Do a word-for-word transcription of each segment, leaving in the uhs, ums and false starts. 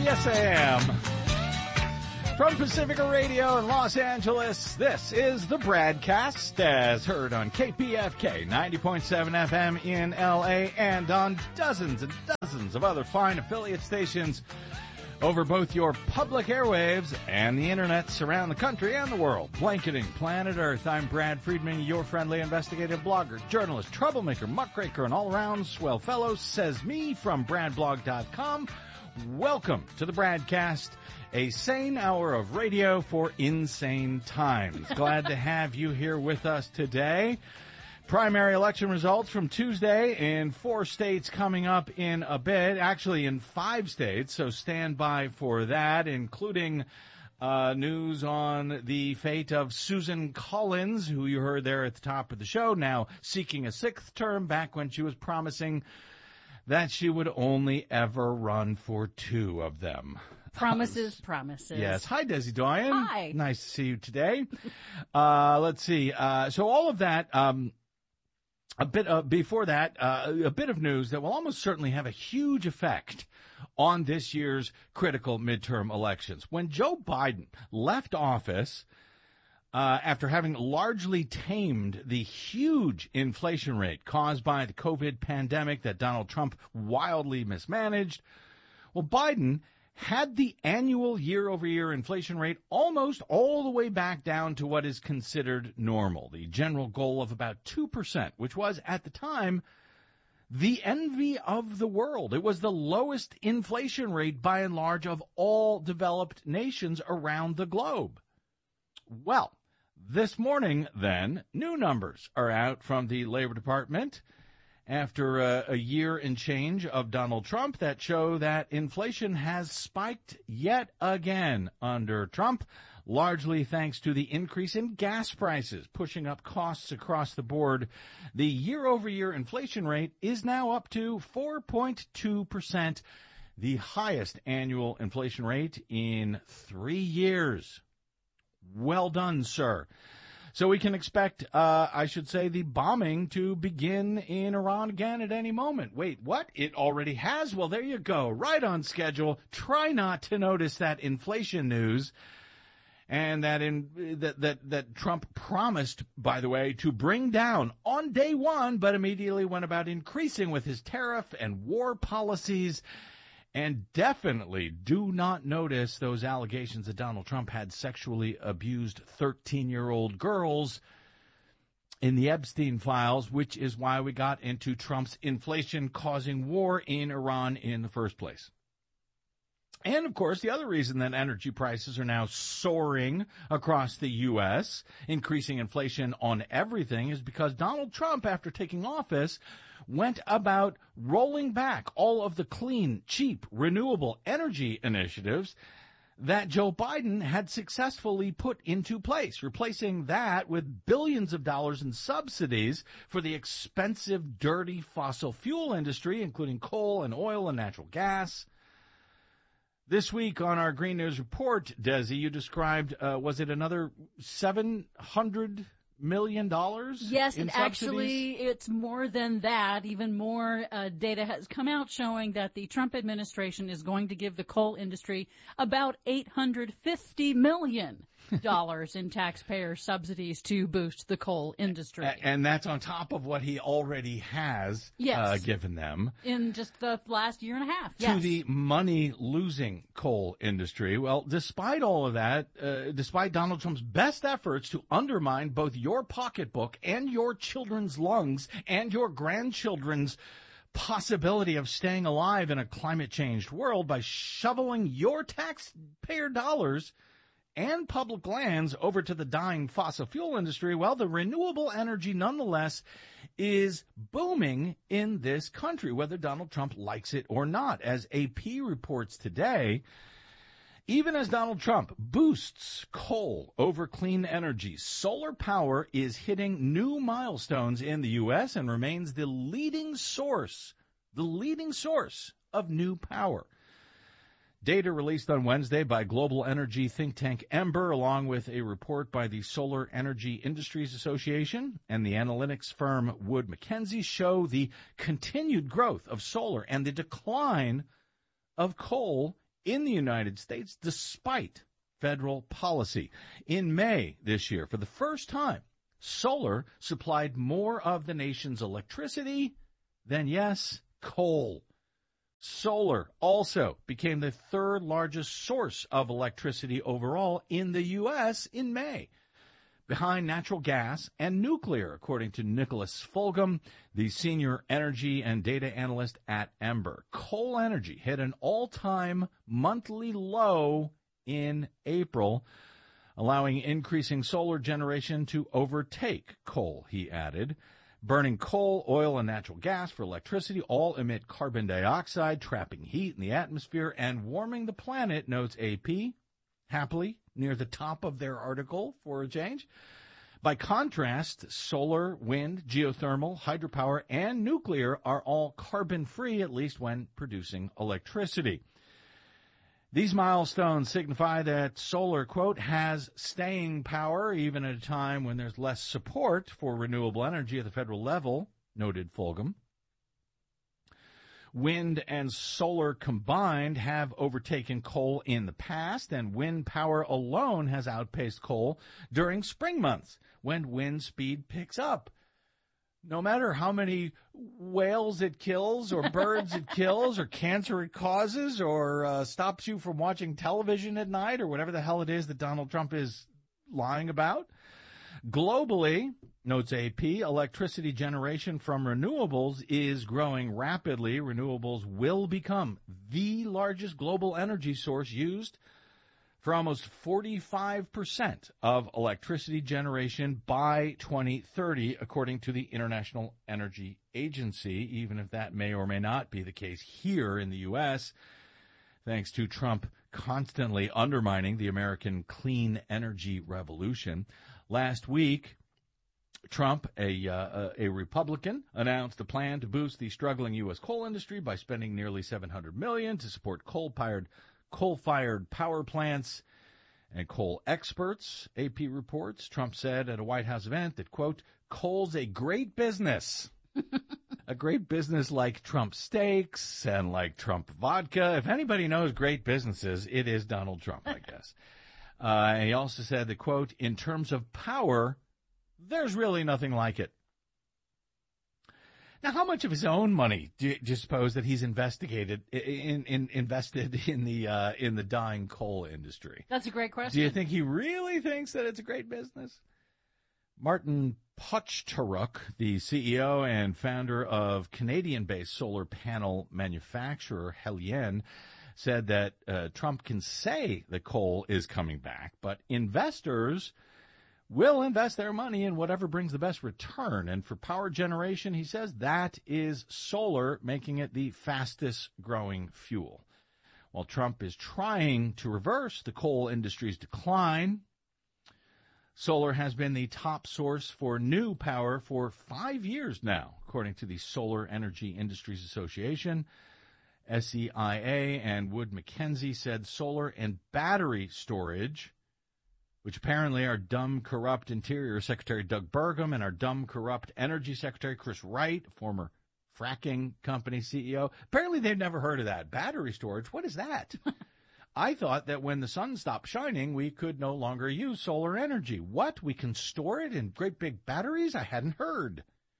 Yes, I am. From Pacifica Radio in Los Angeles, this is the Bradcast, as heard on K P F K ninety point seven F M in L A and on dozens and dozens of other fine affiliate stations over both your public airwaves and the internets around the country and the world, blanketing planet Earth. I'm Brad Friedman, your friendly investigative blogger, journalist, troublemaker, muckraker, and all-around swell fellow, says me from brad blog dot com. Welcome to the Bradcast, a sane hour of radio for insane times. Glad to have you here with us today. Primary election results from Tuesday in four states coming up in a bit, actually in five states, so stand by for that, including uh, news on the fate of Susan Collins, who you heard there at the top of the show, now seeking a sixth term, back when she was promising that she would only ever run for two of them. Promises, promises. Yes. Hi, Desi Doyen. Hi. Nice to see you today. Uh, let's see. Uh, so all of that, um, a bit uh, before that, uh, a bit of news that will almost certainly have a huge effect on this year's critical midterm elections. When Joe Biden left office, Uh, after having largely tamed the huge inflation rate caused by the COVID pandemic that Donald Trump wildly mismanaged, well, Biden had the annual year-over-year inflation rate almost all the way back down to what is considered normal, the general goal of about two percent, which was, at the time, the envy of the world. It was the lowest inflation rate, by and large, of all developed nations around the globe. Well, this morning, then, new numbers are out from the Labor Department after a, a year and change of Donald Trump that show that inflation has spiked yet again under Trump, largely thanks to the increase in gas prices, pushing up costs across the board. The year-over-year inflation rate is now up to four point two percent, the highest annual inflation rate in three years. Well done, sir. So we can expect, uh, I should say, the bombing to begin in Iran again at any moment. Wait, what? It already has? Well, there you go. Right on schedule. Try not to notice that inflation news. And that in that, that, that Trump promised, by the way, to bring down on day one, but immediately went about increasing with his tariff and war policies. And definitely do not notice those allegations that Donald Trump had sexually abused thirteen-year-old girls in the Epstein files, which is why we got into Trump's inflation-causing war in Iran in the first place. And, of course, the other reason that energy prices are now soaring across the U S, increasing inflation on everything, is because Donald Trump, after taking office, went about rolling back all of the clean, cheap, renewable energy initiatives that Joe Biden had successfully put into place, replacing that with billions of dollars in subsidies for the expensive, dirty fossil fuel industry, including coal and oil and natural gas. This week on our Green News Report, Desi, you described, uh, was it another seven hundred million dollars? Yes, in and subsidies? Actually it's more than that. Even more uh, data has come out showing that the Trump administration is going to give the coal industry about eight hundred fifty million dollars in taxpayer subsidies to boost the coal industry. And that's on top of what he already has yes. uh, given them. In just the last year and a half. To yes. the money-losing coal industry. Well, despite all of that, uh, despite Donald Trump's best efforts to undermine both your pocketbook and your children's lungs and your grandchildren's possibility of staying alive in a climate-changed world by shoveling your taxpayer dollars and public lands over to the dying fossil fuel industry, well, the renewable energy nonetheless is booming in this country, whether Donald Trump likes it or not. As A P reports today, even as Donald Trump boosts coal over clean energy, solar power is hitting new milestones in the U S and remains the leading source, the leading source of new power. Data released on Wednesday by global energy think tank Ember, along with a report by the Solar Energy Industries Association and the analytics firm Wood Mackenzie, show the continued growth of solar and the decline of coal in the United States despite federal policy. In May this year, for the first time, solar supplied more of the nation's electricity than, yes, coal. Solar also became the third largest source of electricity overall in the U S in May, behind natural gas and nuclear, according to Nicholas Fulgham, the senior energy and data analyst at Ember. Coal energy hit an all-time monthly low in April, allowing increasing solar generation to overtake coal, he added. Burning coal, oil, and natural gas for electricity all emit carbon dioxide, trapping heat in the atmosphere and warming the planet, notes A P, happily near the top of their article for a change. By contrast, solar, wind, geothermal, hydropower, and nuclear are all carbon-free, at least when producing electricity. These milestones signify that solar, quote, has staying power even at a time when there's less support for renewable energy at the federal level, noted Fulgham. Wind and solar combined have overtaken coal in the past, and wind power alone has outpaced coal during spring months when wind speed picks up. No matter how many whales it kills or birds it kills or cancer it causes or uh, stops you from watching television at night or whatever the hell it is that Donald Trump is lying about. Globally, notes A P, electricity generation from renewables is growing rapidly. Renewables will become the largest global energy source used for almost forty-five percent of electricity generation by twenty thirty, according to the International Energy Agency, even if that may or may not be the case here in the U S, thanks to Trump constantly undermining the American clean energy revolution. Last week, Trump, a, uh, a Republican, announced a plan to boost the struggling U S coal industry by spending nearly seven hundred million dollars to support coal-fired coal-fired power plants and coal experts. A P reports Trump said at a White House event that, quote, coal's a great business. A great business like Trump steaks and like Trump vodka. If anybody knows great businesses, it is Donald Trump, I guess. Uh, he also said that, quote, in terms of power, there's really nothing like it. Now, how much of his own money do you, do you suppose that he's investigated in, in invested in the uh, in the dying coal industry? That's a great question. Do you think he really thinks that it's a great business? Martin Pochtaruk, the C E O and founder of Canadian-based solar panel manufacturer Helien, said that uh, Trump can say that coal is coming back, but investors will invest their money in whatever brings the best return. And for power generation, he says, that is solar, making it the fastest growing fuel. While Trump is trying to reverse the coal industry's decline, solar has been the top source for new power for five years now, according to the Solar Energy Industries Association. S E I A and Wood Mackenzie said solar and battery storage, which apparently our dumb, corrupt Interior Secretary Doug Burgum and our dumb, corrupt Energy Secretary Chris Wright, former fracking company C E O, apparently they've never heard of that. Battery storage, what is that? I thought that when the sun stopped shining, we could no longer use solar energy. What? We can store it in great big batteries? I hadn't heard.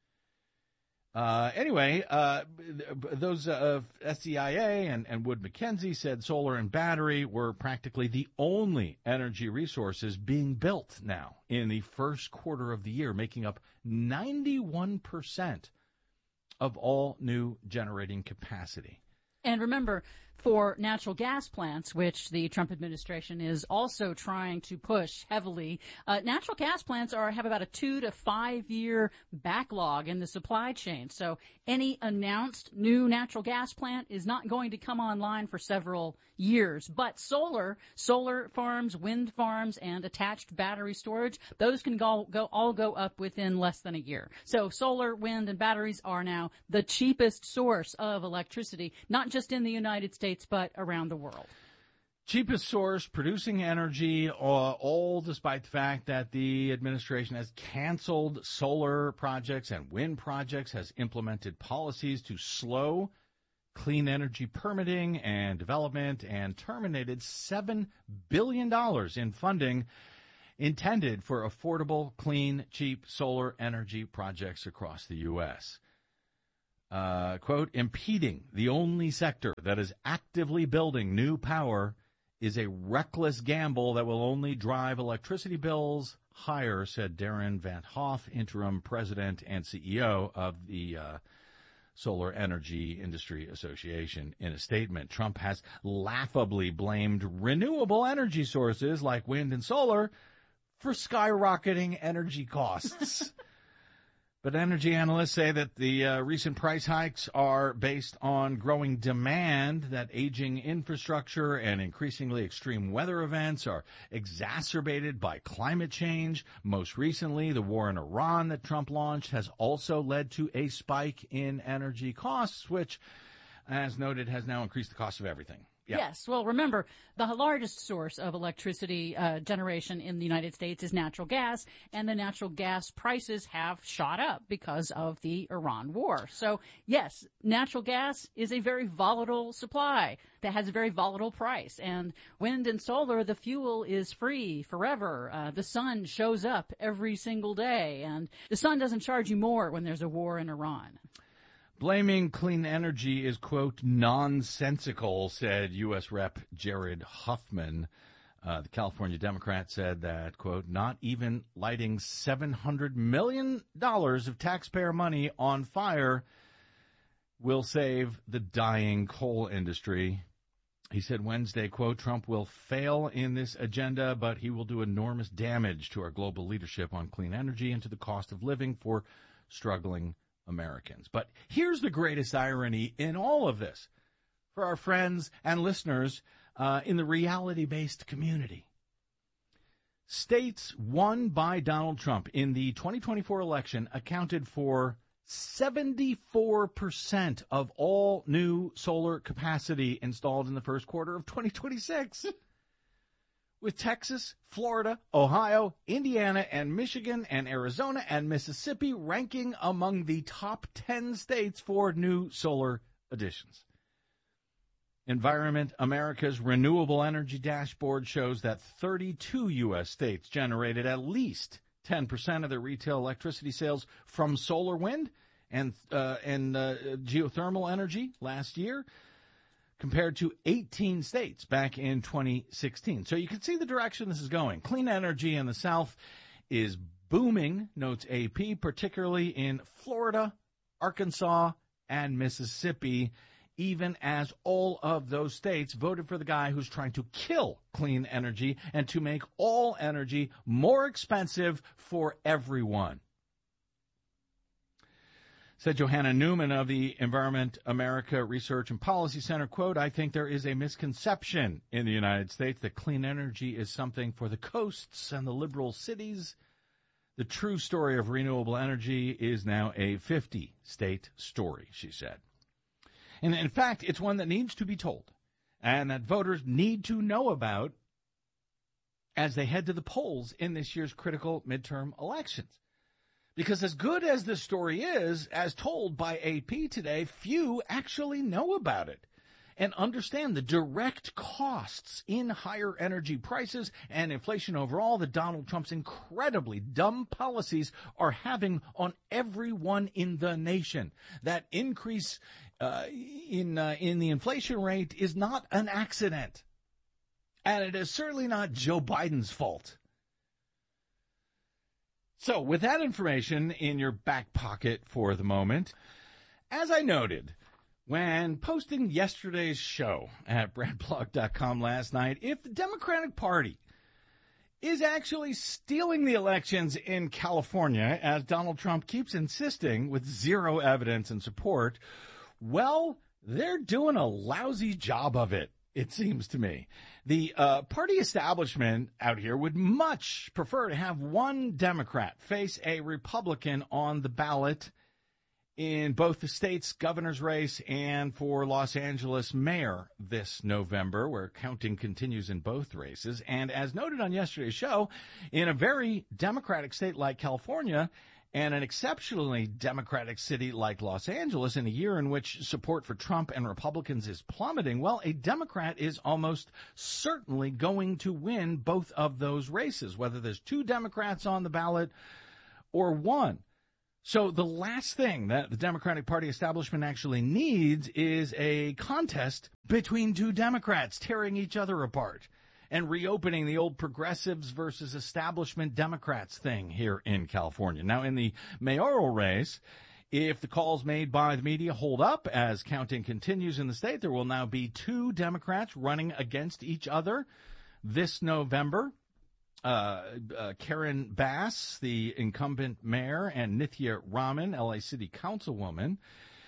Uh, anyway, uh, those uh, S E I A and, and Wood Mackenzie said solar and battery were practically the only energy resources being built now in the first quarter of the year, making up ninety-one percent of all new generating capacity. And remember, for natural gas plants, which the Trump administration is also trying to push heavily, uh, natural gas plants are have about a two to five year backlog in the supply chain. So any announced new natural gas plant is not going to come online for several years. But solar, solar farms, wind farms, and attached battery storage, those can go, go all go up within less than a year. So solar, wind, and batteries are now the cheapest source of electricity, not just in the United States, but around the world. Cheapest source, producing energy, uh, all despite the fact that the administration has canceled solar projects and wind projects, has implemented policies to slow clean energy permitting and development and terminated seven billion dollars in funding intended for affordable, clean, cheap solar energy projects across the U S. Uh, quote, impeding the only sector that is actively building new power is a reckless gamble that will only drive electricity bills higher, said Darren Van Hoff, interim president and C E O of the uh, Solar Energy Industry Association. In a statement, Trump has laughably blamed renewable energy sources like wind and solar for skyrocketing energy costs. But energy analysts say that the uh, recent price hikes are based on growing demand, that aging infrastructure and increasingly extreme weather events are exacerbated by climate change. Most recently, the war in Iran that Trump launched has also led to a spike in energy costs, which, as noted, has now increased the cost of everything. Yep. Yes. Well, remember, the largest source of electricity uh, generation in the United States is natural gas, and the natural gas prices have shot up because of the Iran war. So, yes, natural gas is a very volatile supply that has a very volatile price. And wind and solar, the fuel is free forever. Uh, the sun shows up every single day, and the sun doesn't charge you more when there's a war in Iran. Blaming clean energy is, quote, nonsensical, said U S Rep Jared Huffman. Uh, the California Democrat said that, quote, not even lighting seven hundred million dollars of taxpayer money on fire will save the dying coal industry. He said Wednesday, quote, Trump will fail in this agenda, but he will do enormous damage to our global leadership on clean energy and to the cost of living for struggling Americans. But here's the greatest irony in all of this for our friends and listeners uh, in the reality-based community. States won by Donald Trump in the twenty twenty-four election accounted for seventy-four percent of all new solar capacity installed in the first quarter of twenty twenty-six. With Texas, Florida, Ohio, Indiana, and Michigan, and Arizona, and Mississippi ranking among the top ten states for new solar additions. Environment America's Renewable Energy Dashboard shows that thirty-two U S states generated at least ten percent of their retail electricity sales from solar, wind, and, uh, and uh, geothermal energy last year, compared to eighteen states back in twenty sixteen. So you can see the direction this is going. Clean energy in the South is booming, notes A P, particularly in Florida, Arkansas, and Mississippi, even as all of those states voted for the guy who's trying to kill clean energy and to make all energy more expensive for everyone. Said Johanna Newman of the Environment America Research and Policy Center, quote, I think there is a misconception in the United States that clean energy is something for the coasts and the liberal cities. The true story of renewable energy is now a fifty-state story, she said. And in fact, it's one that needs to be told and that voters need to know about as they head to the polls in this year's critical midterm elections. Because as good as this story is, as told by A P today, few actually know about it and understand the direct costs in higher energy prices and inflation overall that Donald Trump's incredibly dumb policies are having on everyone in the nation. That increase uh, in uh, in the inflation rate is not an accident, and it is certainly not Joe Biden's fault. So, with that information in your back pocket for the moment, as I noted when posting yesterday's show at brad blog dot com last night, if the Democratic Party is actually stealing the elections in California, as Donald Trump keeps insisting with zero evidence and support, well, they're doing a lousy job of it. It seems to me. The uh, party establishment out here would much prefer to have one Democrat face a Republican on the ballot in both the state's governor's race and for Los Angeles mayor this November, where counting continues in both races. And as noted on yesterday's show, in a very Democratic state like California, And an exceptionally Democratic city like Los Angeles, in a year in which support for Trump and Republicans is plummeting, well, a Democrat is almost certainly going to win both of those races, whether there's two Democrats on the ballot or one. So the last thing that the Democratic Party establishment actually needs is a contest between two Democrats tearing each other apart and reopening the old progressives versus establishment Democrats thing here in California. Now, in the mayoral race, if the calls made by the media hold up as counting continues in the state, there will now be two Democrats running against each other this November. Uh, uh, Karen Bass, the incumbent mayor, and Nithya Raman, L A City Councilwoman.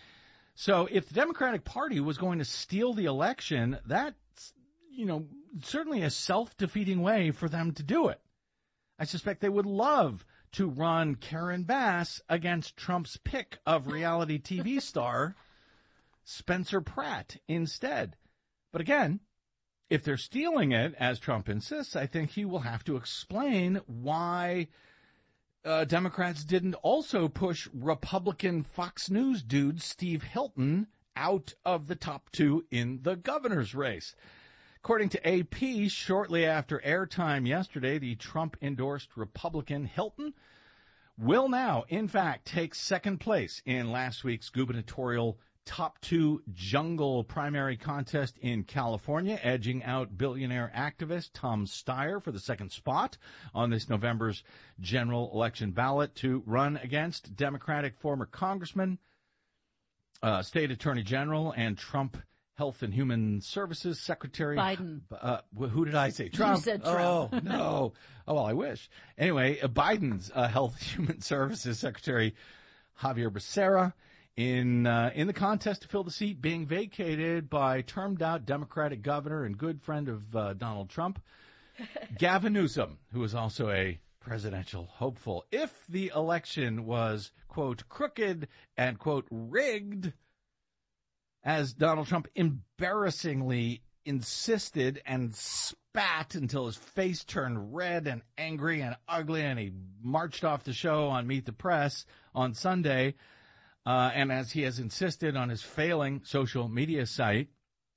So if the Democratic Party was going to steal the election, that's, you know, certainly a self-defeating way for them to do it. I suspect they would love to run Karen Bass against Trump's pick of reality T V star Spencer Pratt instead. But again, if they're stealing it, as Trump insists, I think he will have to explain why uh, Democrats didn't also push Republican Fox News dude Steve Hilton out of the top two in the governor's race. According to A P, shortly after airtime yesterday, the Trump-endorsed Republican Hilton will now, in fact, take second place in last week's gubernatorial top two jungle primary contest in California, edging out billionaire activist Tom Steyer for the second spot on this November's general election ballot to run against Democratic former Congressman, uh, State Attorney General, and Trump Health and Human Services Secretary. Biden. Uh, who did I say? Trump. You said Trump. Oh, no. Oh, well, I wish. Anyway, uh, Biden's uh, Health and Human Services Secretary, Javier Becerra, in uh, in the contest to fill the seat being vacated by termed-out Democratic governor and good friend of uh, Donald Trump, Gavin Newsom, who is also a presidential hopeful. If the election was, quote, crooked and, quote, rigged, as Donald Trump embarrassingly insisted and spat until his face turned red and angry and ugly, and he marched off the show on Meet the Press on Sunday, uh, and as he has insisted on his failing social media site,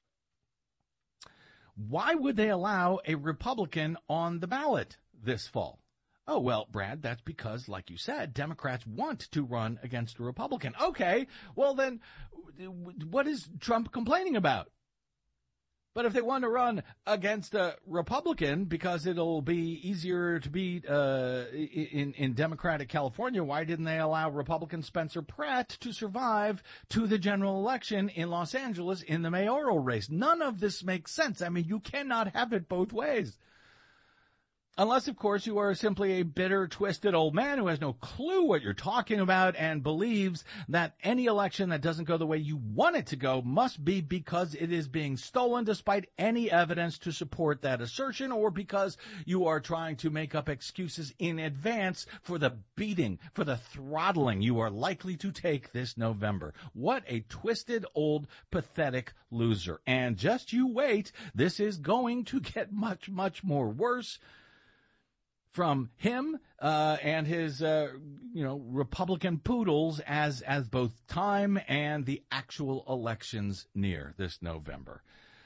why would they allow a Republican on the ballot this fall? Oh, well, Brad, that's because, like you said, Democrats want to run against a Republican. Okay, well then, what is Trump complaining about? But if they want to run against a Republican because it'll be easier to beat uh, in, in Democratic California, why didn't they allow Republican Spencer Pratt to survive to the general election in Los Angeles in the mayoral race? None of this makes sense. I mean, you cannot have it both ways. Unless, of course, you are simply a bitter, twisted old man who has no clue what you're talking about and believes that any election that doesn't go the way you want it to go must be because it is being stolen despite any evidence to support that assertion, or because you are trying to make up excuses in advance for the beating, for the throttling you are likely to take this November. What a twisted, old, pathetic loser. And just you wait, this is going to get much, much more worse from him uh, and his, uh, you know, Republican poodles as as both time and the actual elections near this November.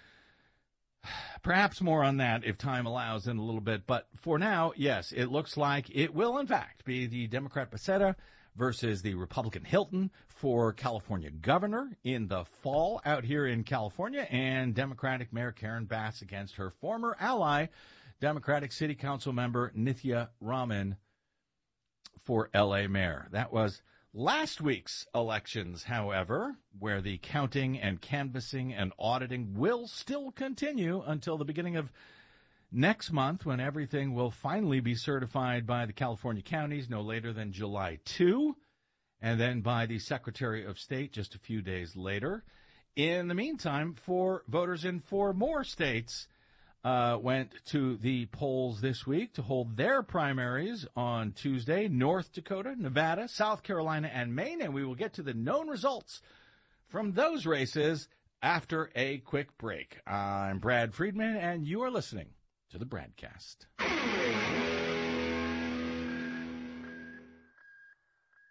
Perhaps more on that if time allows in a little bit. But for now, yes, it looks like it will, in fact, be the Democrat Becerra versus the Republican Hilton for California governor in the fall out here in California, and Democratic Mayor Karen Bass against her former ally, Democratic City Council member Nithya Raman for L A mayor. That was last week's elections, however, where the counting and canvassing and auditing will still continue until the beginning of next month, when everything will finally be certified by the California counties no later than July second, and then by the Secretary of State just a few days later. In the meantime, four voters in four more states Uh, went to the polls this week to hold their primaries on Tuesday. North Dakota, Nevada, South Carolina, and Maine. And we will get to the known results from those races after a quick break. I'm Brad Friedman, and you are listening to the Bradcast.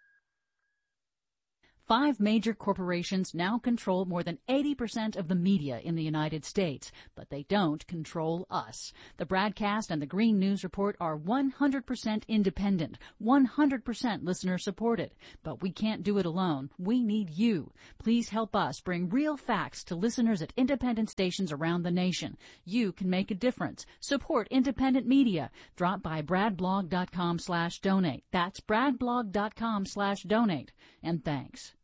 Five major corporations now control more than eighty percent of the media in the United States, but they don't control us. The Bradcast and the Green News Report are one hundred percent independent, one hundred percent listener supported. But we can't do it alone. We need you. Please help us bring real facts to listeners at independent stations around the nation. You can make a difference. Support independent media. Drop by bradblog.com slash donate. That's bradblog.com slash donate. And thanks.